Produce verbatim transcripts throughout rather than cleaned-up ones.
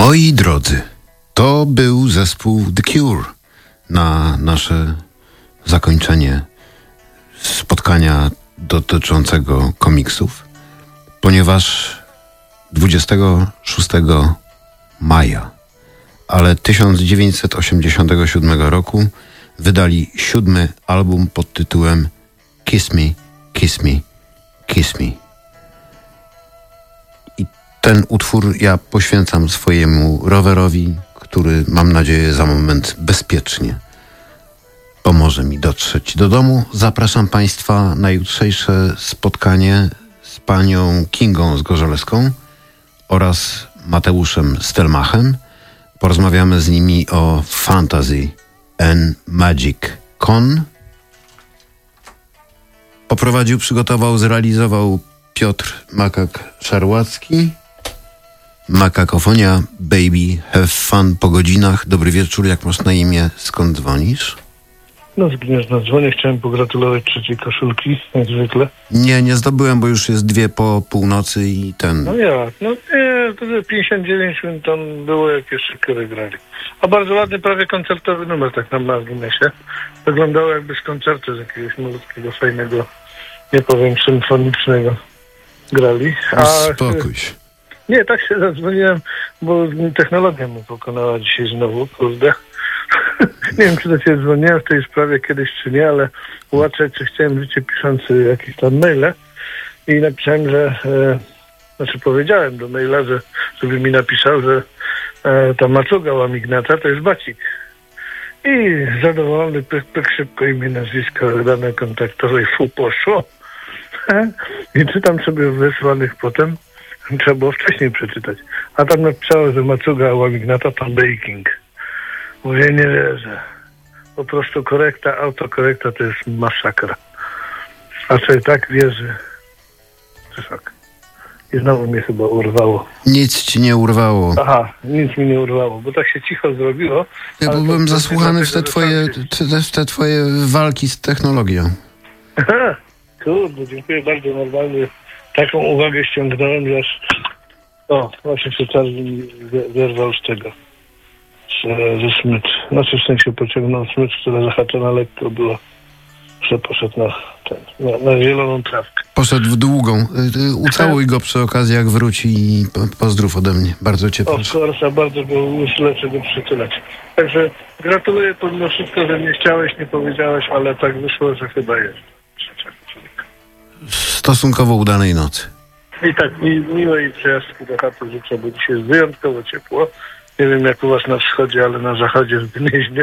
Moi drodzy, to był zespół The Cure na nasze zakończenie spotkania dotyczącego komiksów, ponieważ dwudziestego szóstego maja, ale tysiąc dziewięćset osiemdziesiątego siódmego roku wydali siódmy album pod tytułem Kiss Me, Kiss Me, Kiss Me. I ten utwór ja poświęcam swojemu rowerowi, który, mam nadzieję, za moment bezpiecznie pomoże mi dotrzeć do domu. Zapraszam Państwa na jutrzejsze spotkanie z panią Kingą Zgorzelewską oraz Mateuszem Stelmachem. Porozmawiamy z nimi o Fantasy and Magic Con. Poprowadził, przygotował, zrealizował Piotr Makak-Szarłacki. Makakofonia, baby, have fun po godzinach. Dobry wieczór, jak masz na imię, skąd dzwonisz? No Zbigniew, na dzwonie, chciałem pogratulować trzeciej koszulki, jak zwykle. Nie, nie zdobyłem, bo już jest dwie po północy i ten... No jak? No nie, to pięćdziesiąt dziewięć minut tam było, jak jeszcze Kiery grali. A bardzo ładny, prawie koncertowy numer, tak na marginesie. Wyglądało jakby z koncertu z jakiegoś malutkiego, fajnego, nie powiem, symfonicznego grali. A Uspokój się. Nie, tak się zadzwoniłem, bo technologia mnie pokonała dzisiaj znowu, kurde. Nie wiem, czy do ciebie dzwoniłem w tej sprawie kiedyś, czy nie, ale ułatwiać, czy chciałem życie pisząc jakieś tam maile i napisałem, że, e, znaczy powiedziałem do maila, że żeby mi napisał, że e, ta maczuga łamignata to jest bacik. I zadowolony, pyk, pyk, szybko imię, nazwisko, dane kontaktowe i fu, poszło. I czytam sobie w wysłanych potem, trzeba było wcześniej przeczytać. A tam napisało, że maczuga łamignata to baking. Mówię, nie wierzę. Po prostu korekta, autokorekta to jest masakra. A co tak wierzy? To szok. I znowu mnie chyba urwało. Nic ci nie urwało. Aha, nic mi nie urwało, bo tak się cicho zrobiło. Ja byłem zasłuchany w te twoje, w te twoje walki z technologią. Aha, kurde, dziękuję bardzo. Normalnie taką uwagę ściągnąłem, że aż... O, właśnie się Charlie wyrwał z tego. Ze smycz. Znaczy w sensie pociągnął smycz, która zahaczona lekko była, że poszedł na, ten, na, na zieloną trawkę. Poszedł w długą. Ucałuj go przy okazji, jak wróci i pozdrów ode mnie. Bardzo cię proszę. O kursa, bardzo go uśleczę go przytulać. Także gratuluję pomimo wszystko, że nie chciałeś, nie powiedziałeś, ale tak wyszło, że chyba jest. Stosunkowo udanej nocy. I tak mi, miłej przejażdżki do chaty życzę, bo dzisiaj jest wyjątkowo ciepło. Nie wiem jak u was na wschodzie, ale na zachodzie w Gnieźnie.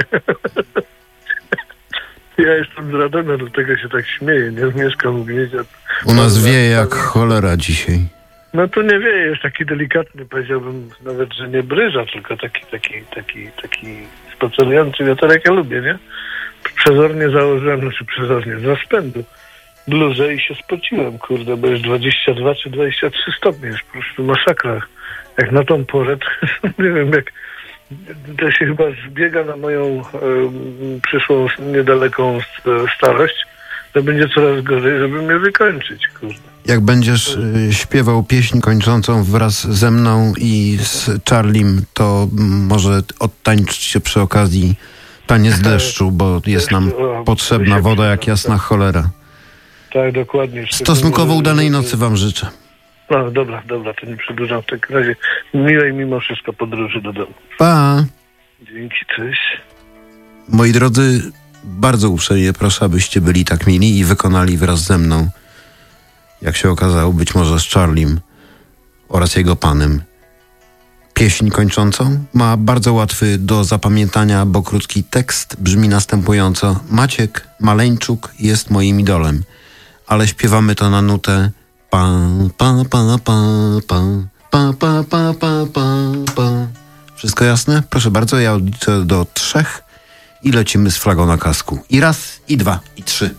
Ja jestem z Radomia, dlatego się tak śmieję. Nie mieszkam w Gnieźnie. U nas wieje jak cholera dzisiaj. No tu nie wieje, jest taki delikatny, powiedziałbym nawet, że nie bryża, tylko taki, taki, taki, taki spacerujący wiaterek, ja lubię, nie? Przezornie założyłem, znaczy przezornie, z rozpędu bluzę i się spociłem, kurde, bo jest dwadzieścia dwa czy dwadzieścia trzy stopnie, jest po prostu masakra. Jak na tą porę, to nie wiem, jak to się chyba zbiega na moją y, przyszłą niedaleką starość, to będzie coraz gorzej, żeby mnie wykończyć, kurde. Jak będziesz y, śpiewał pieśń kończącą wraz ze mną i z Charlim, to może odtańczcie przy okazji Taniec deszczu, bo jest nam potrzebna woda jak jasna cholera. Tak, dokładnie. Stosunkowo udanej nocy wam życzę. No dobra, dobra, to nie przedłużam w takim razie. Miłej mimo wszystko podróży do domu. Pa! Dzięki, cześć. Moi drodzy, bardzo uprzejmie proszę, abyście byli tak mili i wykonali wraz ze mną, jak się okazało, być może z Charlim oraz jego panem, pieśń kończącą. Ma bardzo łatwy do zapamiętania, bo krótki tekst brzmi następująco. Maciek Maleńczuk jest moim idolem, ale śpiewamy to na nutę pa pa pa pa pa pa pa pa pa pa pa. Wszystko jasne? Proszę bardzo, ja odliczę do trzech i lecimy z flagą na kasku. I raz, i dwa, i trzy.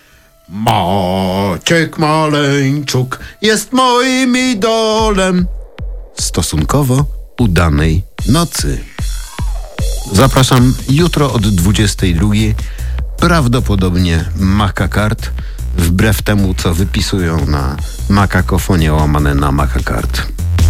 Maciek Maleńczuk jest moim idolem. Stosunkowo udanej nocy. Zapraszam jutro od dwudziestej drugiej. Prawdopodobnie Makakart, wbrew temu, co wypisują na Makakofonie łamane na Makakart.